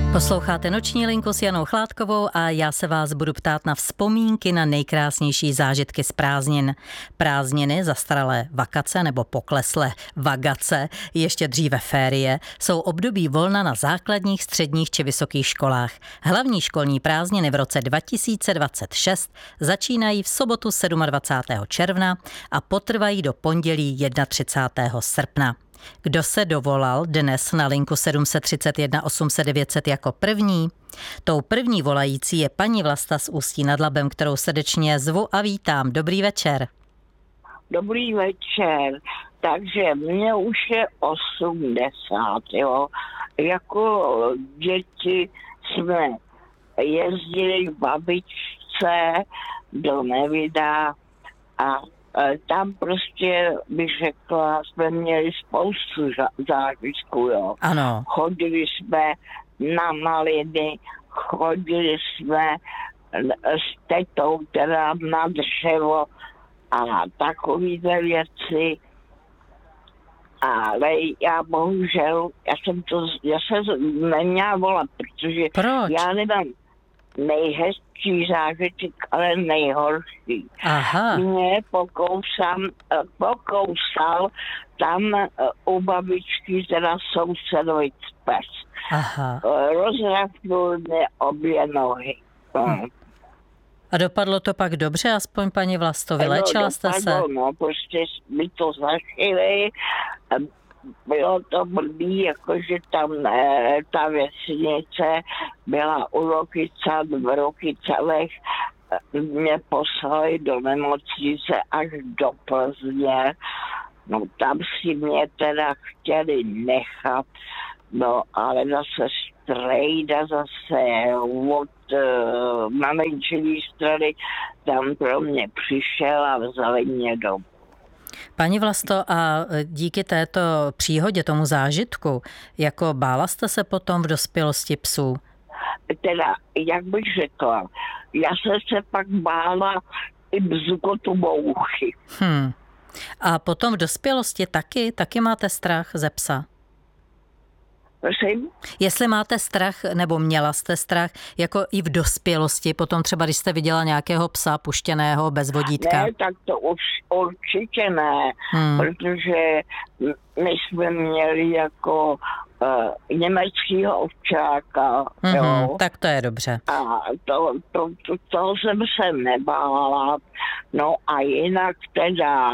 Posloucháte Noční linku s Janou Chládkovou a já se vás budu ptát na vzpomínky na nejkrásnější zážitky z prázdnin. Prázdniny, zastaralé vakace nebo pokleslé vagace, ještě dříve férie, jsou období volna na základních, středních či vysokých školách. Hlavní školní prázdniny v roce 2026 začínají v sobotu 27. června a potrvají do pondělí 31. srpna. Kdo se dovolal dnes na linku 731 800 900 jako první? Tou první volající je paní Vlasta z Ústí nad Labem, kterou srdečně zvu a vítám. Dobrý večer. Dobrý večer. Takže mně už je 80, jo. Jako děti jsme jezdili k babičce do Nevida a tam prostě, bych řekla, jsme měli spoustu zážitků, jo. Ano. Chodili jsme na maliny, chodili jsme s tetou teda na dřevo a takovýhle věci. Ale já bohužel, já jsem neměla volat, protože Proč? já nemám nejhezčí zážitek, ale nejhorší. Aha. Mě pokousal tam u babičky teda sousedový pes. Aha. Rozrafnul mě obě nohy. A dopadlo to pak dobře, aspoň paní Vlasto, vylečila jste se? No, prostě mi to zašili. Bylo to blbý, jakože tam ta vesnice byla u Rokycalech, mě poslali do nemocnice až do Plzně. No tam si mě teda chtěli nechat, no ale zase strejda od mamenčilý strany tam pro mě přišel a vzali mě domů. Paní Vlasto, a díky této příhodě, tomu zážitku, jako bála jste se potom v dospělosti psů? Teda, jak bych řekla, já jsem se pak bála i bzukotu mouchy. A potom v dospělosti taky máte strach ze psa? Prosím? Jestli máte strach, nebo měla jste strach, jako i v dospělosti, potom třeba, když jste viděla nějakého psa puštěného bez vodítka? Ne, tak to už určitě ne, protože my jsme měli jako německýho ovčáka, jo. Tak to je dobře. A toho jsem se nebála, no a jinak teda...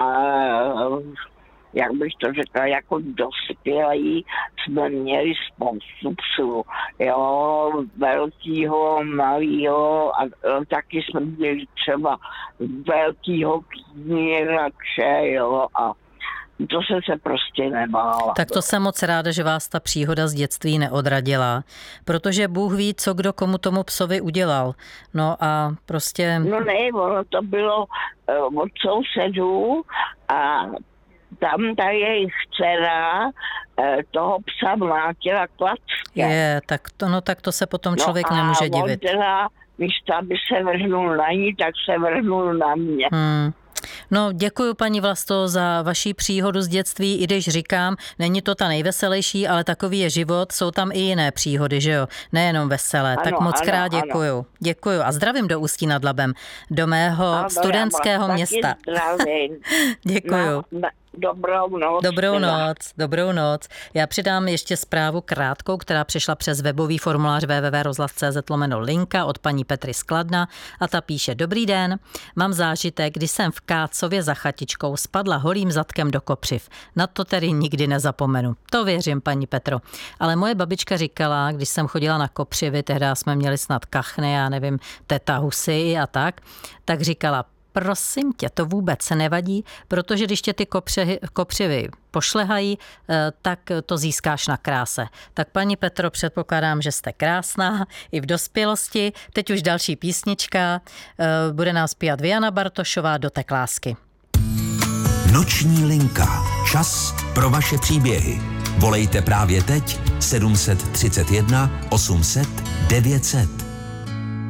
jak bych to řekla, jako dospělí jsme měli spoustu psů, jo, velkýho, malýho a taky jsme měli třeba velkýho knírače, jo, a to jsem se prostě nebála. Tak to jsem moc ráda, že vás ta příhoda z dětství neodradila, protože Bůh ví, co kdo komu tomu psovi udělal. No a prostě... No ne, ono to bylo od sousedů a tam ta jejich dcera toho psa mlátila klackem. Tak to se potom člověk nemůže divit. No a on teda, místo aby se vrhnul na ní, tak se vrhnul na mě. No, děkuji paní Vlasto za vaši příhodu z dětství, i když říkám, není to ta nejveselější, ale takový je život, jsou tam i jiné příhody, že jo, nejenom veselé, ano, tak moc krát děkuju. Ano. Děkuju a zdravím do Ústí nad Labem, do mého studentského města. Děkuju. Dobrou noc. Já přidám ještě zprávu krátkou, která přišla přes webový formulář www.rozhlas.cz/linka od paní Petry z Kladna a ta píše: Dobrý den, mám zážitek, když jsem v Kácově za chatičkou spadla holým zadkem do kopřiv. Na to tedy nikdy nezapomenu. To věřím, paní Petro. Ale moje babička říkala, když jsem chodila na kopřivy, tehdy jsme měli snad kachny, já nevím, teta husy a tak říkala: prosím tě, to vůbec nevadí, protože když tě ty kopřivy pošlehají, tak to získáš na kráse. Tak paní Petro, předpokládám, že jste krásná i v dospělosti. Teď už další písnička. Bude nám zpívat Jana Bartošová, Dotek lásky. Noční linka. Čas pro vaše příběhy. Volejte právě teď 731 800 900.